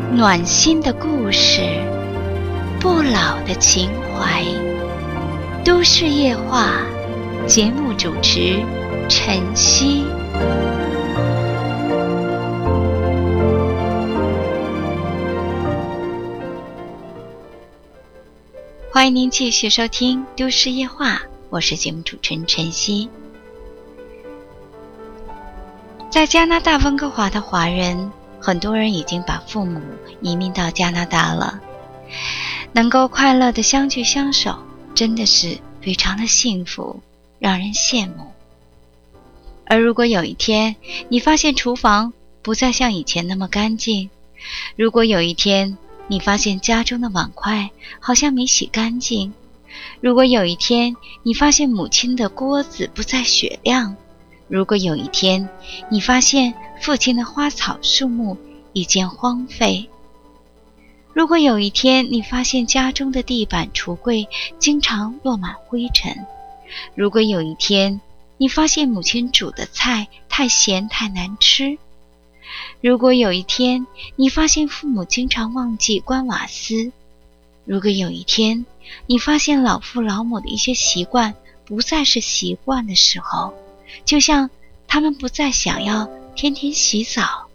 暖心的故事，不老的情怀。都市夜话，节目主持晨曦。欢迎您继续收听都市夜话，我是节目主持人晨曦。在加拿大温哥华的华人，很多人已经把父母移民到加拿大了，能够快乐的相聚相守，真的是非常的幸福，让人羡慕。而如果有一天你发现厨房不再像以前那么干净，如果有一天你发现家中的碗筷好像没洗干净，如果有一天你发现母亲的锅子不再雪亮，如果有一天你发现父亲的花草树木已渐荒废，如果有一天你发现家中的地板橱柜经常落满灰尘，如果有一天你发现母亲煮的菜太咸太难吃，如果有一天你发现父母经常忘记关瓦斯，如果有一天你发现老父老母的一些习惯不再是习惯的时候，就像他们不再想要天天洗澡。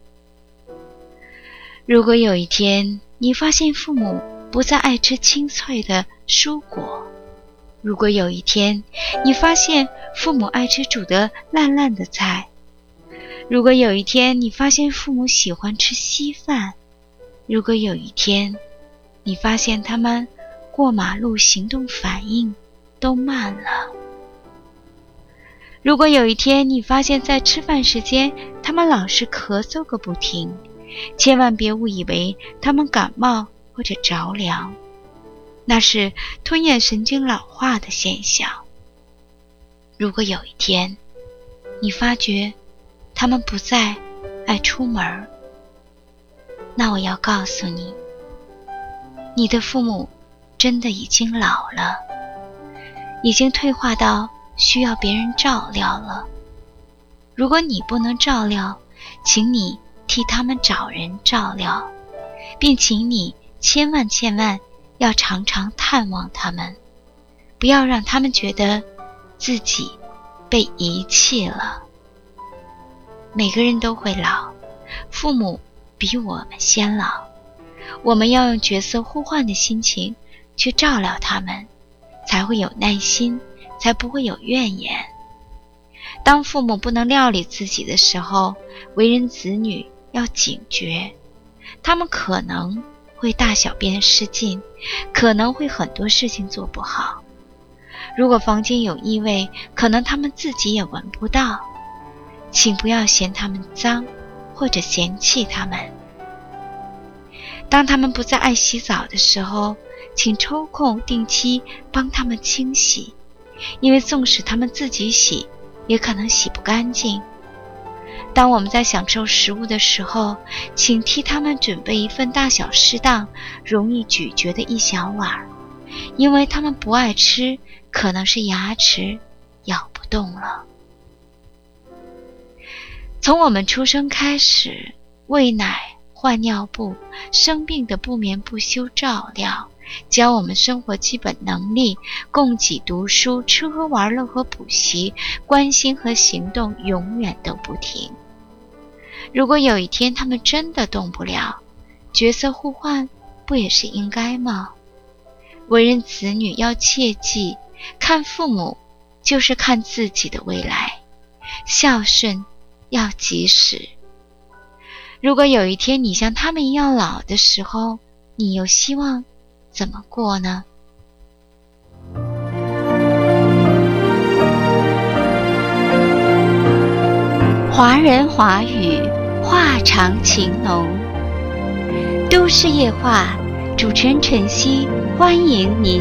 如果有一天你发现父母不再爱吃清脆的蔬果，如果有一天你发现父母爱吃煮得烂烂的菜，如果有一天你发现父母喜欢吃稀饭，如果有一天你发现他们过马路行动反应都慢了，如果有一天你发现在吃饭时间他们老是咳嗽个不停，千万别误以为他们感冒或者着凉，那是吞咽神经老化的现象。如果有一天你发觉他们不再爱出门，那我要告诉你，你的父母真的已经老了，已经退化到需要别人照料了。如果你不能照料，请你替他们找人照料，并请你千万要常常探望他们，不要让他们觉得自己被遗弃了。每个人都会老，父母比我们先老，我们要用角色互换的心情去照料他们，才会有耐心，才不会有怨言。当父母不能料理自己的时候，为人子女要警觉，他们可能会大小便失禁，可能会很多事情做不好。如果房间有异味，可能他们自己也闻不到，请不要嫌他们脏，或者嫌弃他们。当他们不再爱洗澡的时候，请抽空定期帮他们清洗，因为纵使他们自己洗，也可能洗不干净。当我们在享受食物的时候，请替他们准备一份大小适当、容易咀嚼的一小碗，因为他们不爱吃，可能是牙齿咬不动了。从我们出生开始，喂奶、换尿布，生病的不眠不休照料，教我们生活基本能力，供给读书、吃喝玩乐和补习，关心和行动永远都不停。如果有一天他们真的动不了，角色互换不也是应该吗？为人子女要切记，看父母就是看自己的未来，孝顺要及时。如果有一天你像他们一样老的时候，你又希望怎么过呢？华人华语，话长情浓。都市夜话，主持人晨曦，欢迎您。